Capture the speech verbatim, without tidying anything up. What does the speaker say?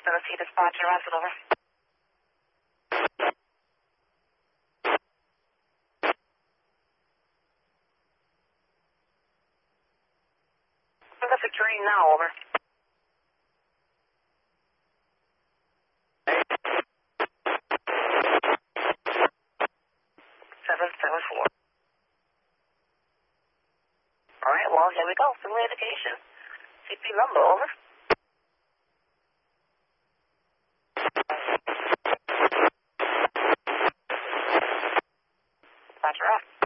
Tennessee dispatcher, Rancid, over. Pacific Terrain now, over. seven seven four. Alright, well, here we go. Similar indication. C P number, over. Dispatcher off.